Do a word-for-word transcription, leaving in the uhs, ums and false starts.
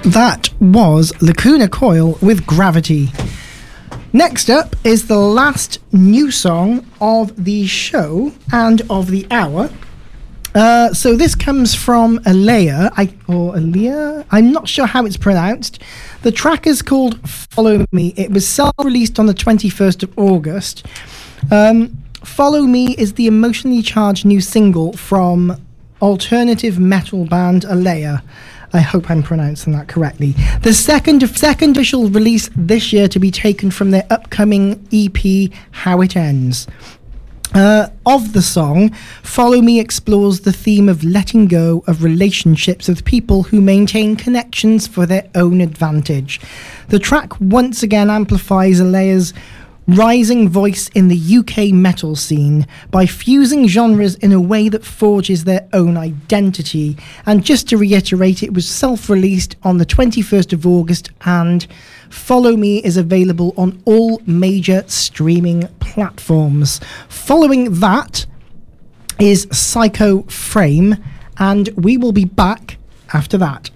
That was Lacuna Coil with Gravity. Next up is the last new song of the show and of the hour. Uh, so this comes from Alea, I, or Alea? I'm not sure how it's pronounced. The track is called Follow Me. It was self-released on the twenty-first of August. Um, Follow Me is the emotionally charged new single from alternative metal band Alea. I hope I'm pronouncing that correctly. The second second official release this year to be taken from their upcoming E P, How It Ends. Uh, of the song, Follow Me explores the theme of letting go of relationships with people who maintain connections for their own advantage. The track once again amplifies Alea's rising voice in the U K metal scene by fusing genres in a way that forges their own identity. And just to reiterate, it was self-released on the twenty-first of August, and Follow Me is available on all major streaming platforms. Following that is Psycho Frame, and we will be back after that.